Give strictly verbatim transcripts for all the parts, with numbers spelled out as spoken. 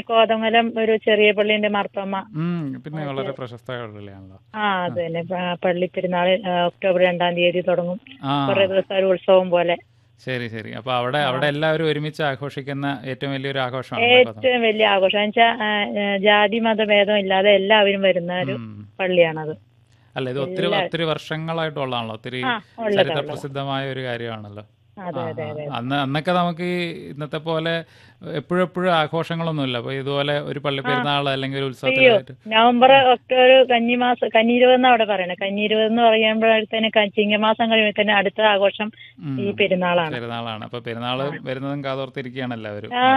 കോതമംഗലം ഒരു ചെറിയ പള്ളിന്റെ മാർത്തോമ. ഉം, പിന്നെ വളരെ പ്രശസ്തമായ പള്ളിയാണല്ലോ. ആ അത് തന്നെ. പ- പള്ളി പെരുന്നാൾ ഒക്ടോബർ രണ്ടാം തീയതി തുടങ്ങും. ആ കുറെ ദിവസം ഒരു ഉത്സവം പോലെ. ശരി ശരി. അപ്പൊ അവിടെ അവിടെ എല്ലാവരും ഒരുമിച്ച് ആഘോഷിക്കുന്ന ഏറ്റവും വലിയൊരു ആഘോഷമാണല്ലോ കോതമംഗലം. ഏറ്റവും വലിയ ആഘോഷം എന്ന് വെച്ചാൽ ജാതി മതഭേദം ഇല്ലാതെ എല്ലാവരും വരുന്ന ഒരു ഉം. പള്ളിയാണത്. അല്ല, ഇത് ഒത്തിരി ഒത്തിരി വർഷങ്ങളായിട്ടുള്ളതാണല്ലോ, ഒത്തിരി ആ ഉള്ളതാ ചരിത്ര ഉള്ളതാ. പ്രസിദ്ധമായ ഒരു കാര്യമാണല്ലോ. അതെ ആ അതെ ആ അതെ. അന്ന് അന്നൊക്കെ നമുക്ക് ഈ ഇന്നത്തെ പോലെ എപ്പോഴും എപ്പോഴും ആഘോഷങ്ങളൊന്നുമില്ല. അപ്പൊ ഇതുപോലെ ഒരു പള്ളി പെരുന്നാൾ അല്ലെങ്കിൽ ഒരു അയ്യോ, ഉത്സവത്തിലായിട്ട്. നവംബർ ഒക്ടോബർ കന്നിമാസം കന്നിരുപതെന്ന് അവിടെ പറയണേ. കന്നിരുപതെന്ന് പറയുമ്പോഴത്തേന് ചിങ്ങമാസം കഴിയുമ്പോൾ തന്നെ അടുത്ത ആഘോഷം ഉം, ഈ പെരുന്നാളാണ്. പെരുന്നാളാണ്. അപ്പൊ പെരുന്നാള് വരുന്നതും കാതോർത്തിരിക്കുകയാണ് എല്ലാവരും. ആ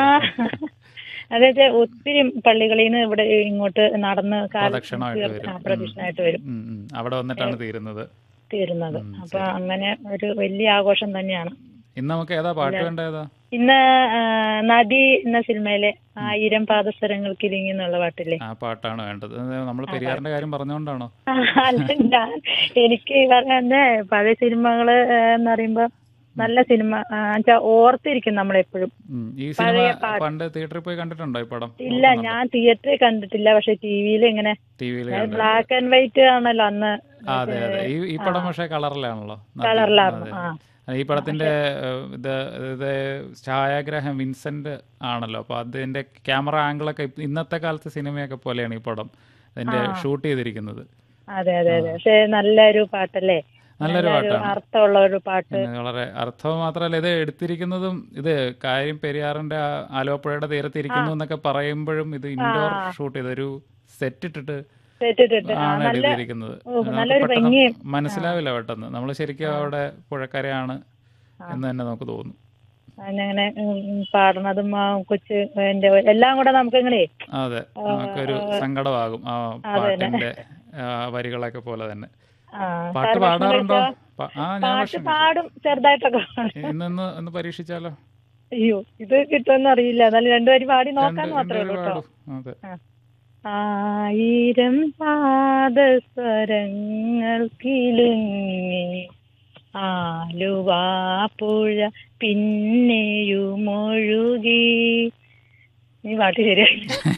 അതായത് ഒത്തിരി പള്ളികളിൽ നിന്ന് ഇവിടെ ഇങ്ങോട്ട് നടന്ന് കാൽ പ്രദക്ഷിണമായിട്ട് വരും. ആ, ഉം, പ്രദക്ഷിണമായിട്ട് വരും ഉം, ഉം. അവിടെ വന്നിട്ടാണ് തീരുന്നത്. തീരുന്നത്. ഉം, അപ്പൊ ശരി. അങ്ങനെ ഒരു വലിയ ആഘോഷം തന്നെയാണ്. ഇന്ന് നമുക്ക് ഏതാ പാട്ട് വേണ്ടേതാ? ഇന്ന് ആ, നദി എന്ന സിനിമയിലെ ആയിരം പാദസരങ്ങൾക്ക് ഇരിങ്ങി എന്നുള്ള പാട്ടില്ലേ, ആ പാട്ടാണ് വേണ്ടത്. നമ്മൾ പെരിയാറിന്റെ കാര്യം പറഞ്ഞുകൊണ്ടാണോ? ആ, അല്ല ഞാൻ എനിക്ക് ഈ പറഞ്ഞ പഴയ സിനിമകള് എന്ന് പറയുമ്പോ നല്ല സിനിമ വെച്ചാ ഓർത്തിരിക്കും നമ്മളെപ്പോഴും. ഉം. ഈ സിനിമ പഴയ പാട്ട്. പണ്ട് തിയേറ്ററിൽ പോയി കണ്ടിട്ടുണ്ടോ ഈ പടം? ഇല്ല, ഞാൻ തിയേറ്ററിൽ കണ്ടിട്ടില്ല. പക്ഷെ ടി വിയിൽ ഇങ്ങനെ ടി വിയിൽ ബ്ലാക്ക് ആൻഡ് വൈറ്റ് ആണല്ലോ അന്ന്. അതെ അതെ. ഈ ഈ പടം പക്ഷേ കളറിലാണല്ലോ. നദി. കളറിലായിരുന്നു. അതെ. ആ അത് ഈ പടത്തിന്റെ ഏഹ്, ഇത് ഇത് ഛായാഗ്രാഹം വിൻസെന്റ് ആണല്ലോ. അപ്പൊ അതിന്റെ ക്യാമറ ആംഗിളൊക്കെ ഇപ്പ- ഇന്നത്തെ കാലത്തെ സിനിമയൊക്കെ പോലെയാണ് ഈ പടം അതിന്റെ ഷൂട്ട് ചെയ്തിരിക്കുന്നത്. അതെ അതെ അതെ. പക്ഷെ നല്ലൊരു പാട്ടല്ലേ, നല്ലൊരു നല്ലൊരു പാട്ടാണ്. അർത്ഥമുള്ള ഒരു പാട്ട്. പിന്നെ വളരെ അർത്ഥം മാത്രമല്ല, ഇത് എടുത്തിരിക്കുന്നതും ഇത് കാര്യം പെരിയാറിന്റെ ആ ആലപ്പുഴയുടെ തീരത്തിരിക്കുന്നു എന്നൊക്കെ പറയുമ്പോഴും ഇത് ഇൻഡോർ ഷൂട്ട് ചെയ്ത ഒരു സെറ്റ് ഇട്ടിട്ട് കേട്ടിട്ടിട്ട് ആ, ആണ് നല്ല എടുത്തിരിക്കുന്നത്. ഓ, നമുക്ക് നല്ലൊരു പെട്ടെന്ന് ഭംഗിയും. മനസ്സിലാവില്ല പെട്ടെന്ന്. നമ്മൾ ശരിക്കും അവിടെ പുഴക്കരയാണ് എന്ന് തന്നെ നമുക്ക് തോന്നും. അങ്ങനെ ഉം, ഉം, പാടുന്നതും ആ കൊച്ച് എന്റെ എല്ലാം കൂടെ നമുക്ക് ഇങ്ങനെ അതെ, നമുക്കൊരു സങ്കടമാകും ആ പാട്ടിന്റെ ആ, വരികളൊക്കെ പോലെ തന്നെ. ആ, പാട്ട് സാർ ഭക്ഷണം പാടാറുണ്ടോ? കഴിച്ചോ? പ- ആ ഞാൻ പാട്ട് ഭക്ഷണം പാടും ചെറുതായിട്ടൊക്കെ പാടും. ഇന്നൊന്ന് ഒന്ന് പരീക്ഷിച്ചാലോ? അയ്യോ, ഇത് കിട്ടുമെന്ന് അറിയില്ല. എന്നാലും രണ്ടുപേരും പാടി രണ്ട് നോക്കാന്ന് മാത്രമേ രണ്ടുപേരും ഉള്ളൂ കേട്ടോ. പാടും. അതെ. ആ. ആയിരം പാദസ്വരങ്ങൾ കിലുങ്ങി ആലുവാപ്പുഴ പിന്നെയുമൊഴുകി. ഈ പാട്ട് ശരിയായി.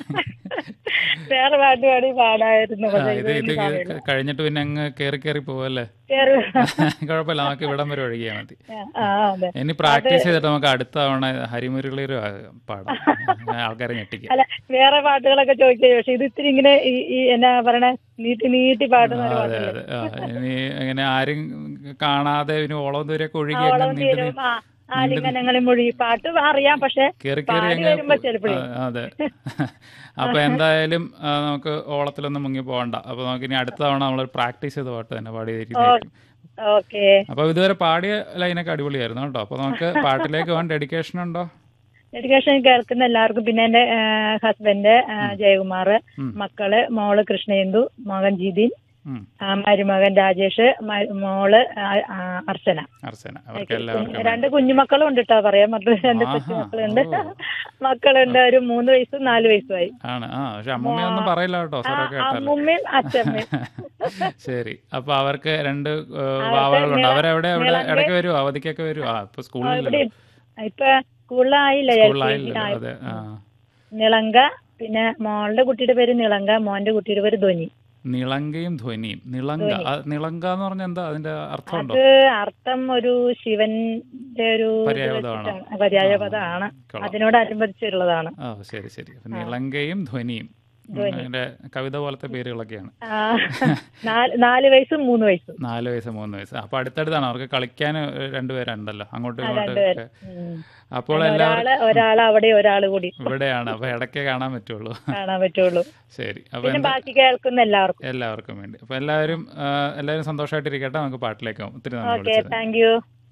വേറെ പാട്ട് പാടി പാടായിരുന്നു. ആ, പക്ഷെ ഇത് ഇത് ഇത് എനിക്ക് പാടില്ല. കഴിഞ്ഞിട്ട് പിന്നെ അങ്ങ് കേറി കേറി പോവല്ലേ? കേറി. കുഴപ്പമില്ല, നമുക്ക് ഇവിടം വരെ ഒഴുകിയാൽ മതി. ആ അതെ. ഇനി പ്രാക്ടീസ് ചെയ്തിട്ട് നമുക്ക് അടുത്ത തവണ ഹരിമുരളിയിലും പാടാം, ആൾക്കാരെ ഞെട്ടിക്കാം. അല്ല, വേറെ പാട്ടുകളൊക്കെ ചോദിക്കുക. പക്ഷെ ഇത് ഇത്തിരി ഇങ്ങനെ ഈ ഈ എന്നാ പറയണേ, നീട്ടി നീട്ടി പാടുന്ന ഒരു അതെ പാട്ടല്ലേ. അതെ. ആ, ഇനി അങ്ങനെ ആരും കാണാതെ ഇനി ഓളം ദൂരൊക്കെ ഒഴുകി ഓളം അങ്ങനെ നീണ്ടു തീരും. ആ ആലിംഗനങ്ങളും മൊഴി പാട്ട് അറിയാം. പക്ഷെ കേറി കേറി പാടി അങ്ങ് വരുമ്പോ ചിലപ്പോഴേ ആ, അതെ. അപ്പൊ എന്തായാലും ആ, നമുക്ക് ഓളത്തിലൊന്നും മുങ്ങി പോകണ്ട. അപ്പൊ നമുക്ക് ഇനി അടുത്ത തവണ നമ്മൾ പ്രാക്ടീസ് ചെയ്ത പാട്ട് തന്നെ പാടിയിരിക്കും. ഓക്കെ. അപ്പൊ ഇതുവരെ പാടിയ ലൈനൊക്കെ അടിപൊളിയായിരുന്നു കേട്ടോ. അപ്പൊ നമുക്ക് പാട്ടിലേക്ക് പോകാൻ ഡെഡിക്കേഷൻ ഉണ്ടോ? എഡ്യൂക്കേഷൻ കേൾക്കുന്ന എല്ലാവർക്കും, പിന്നെ എന്റെ ഹസ്ബൻഡ് ജയകുമാർ, മക്കള് മോള് കൃഷ്ണേന്ദു, മകൻ ജിതിൻ, ഉം. ആ, മരുമകൻ രാജേഷ്, മ- മോള് ആ, ആ, അർച്ചന. അർച്ചന, അവർക്ക് എല്ലാവർക്കും രണ്ട് കുഞ്ഞുമക്കളും ഉണ്ട് കേട്ടോ. പറയാൻ പറ്റും. രണ്ട് ആഹാ, കൊച്ചുമക്കളുണ്ട്. ഓ. മക്കളുണ്ട്. ഒരു മൂന്ന് വയസ്സും നാല് വയസ്സുമായി. ആണ്. ആ, പക്ഷെ അമ്മൂമ്മയൊന്നും പറയില്ല കേട്ടോ, സ്വരമൊക്കെ കേട്ടാൽ. അമ്മുമ്മയും അച്ഛമ്മയും. ശരി. അപ്പൊ അവർക്ക് രണ്ട് വാവകളുണ്ട്. അവരെവിടെ എവിടെ ഇടയ്ക്ക് വരുമോ? അവധിക്കൊക്കെ വരുമോ? ആ, ഇപ്പൊ സ്കൂളിലല്ലോ. ഇപ്പൊ സ്കൂളിലായില്ല. സ്കൂളിലായില്ലല്ലോ. അതെ. ആ, നിളങ്ക. പിന്നെ മോളുടെ കുട്ടിയുടെ പേര് നിളങ്ക, മോന്റെ കുട്ടിയുടെ പേര് ധ്വനി. നിളങ്കയും ധ്വനിയും. നിളങ്ക, ആ, നിളങ്ക എന്ന് പറഞ്ഞാൽ എന്താ? അതിന്റെ അർത്ഥമുണ്ടോ? അത് അർത്ഥം ഒരു ശിവന്റെ ഒരു ഇത് പര്യായപദമാണോ? വെച്ചിട്ടാണ്. പര്യായപദമാണ്. കൊള്ളാം. അതിനോടനുബന്ധിച്ചുള്ളതാണ്. ആ, ശരി ശരി. അപ്പൊ നിളങ്കയും ധ്വനിയും അതിന്റെ കവിത പോലത്തെ പേരുകളൊക്കെയാണ്. ആ, നാല് നാല് വയസ്സും മൂന്ന് വയസ്സും. നാല് വയസ്സ് മൂന്ന് വയസ്സ്. അപ്പൊ അടുത്തടുത്താണ്. അവർക്ക് കളിക്കാൻ രണ്ടുപേരുണ്ടല്ലോ, അങ്ങോട്ടും ഇങ്ങോട്ടും രണ്ടുപേരും. ഒക്കെ. ഉം. അപ്പോൾ ഒരാള് എല്ലാവരും ഒരാള് അവിടെ ഒരാള് കൂടി ഇവിടെയാണ്. അപ്പൊ ഇടയ്ക്കേ കാണാൻ പറ്റുള്ളൂ. കാണാൻ പറ്റുള്ളൂ. ശരി. അപ്പൊ പിന്നെ എന്താ ബാക്കി കേൾക്കുന്ന എല്ലാവർക്കും. എല്ലാവർക്കും വേണ്ടി. അപ്പൊ എല്ലാവരും ആ, എല്ലാവരും സന്തോഷമായിട്ടിരിക്കട്ടെ. നമുക്ക് പാട്ടിലേക്ക് പോകാം. ഒത്തിരി നന്ദി ഓക്കെ, വിളിച്ചത്. Thank you.